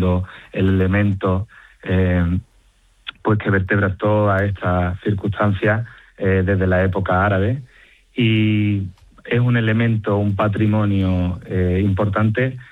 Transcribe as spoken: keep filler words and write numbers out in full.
siendo el elemento eh, pues que vertebra todas estas circunstancias eh, desde la época árabe, y es un elemento, un patrimonio eh, importante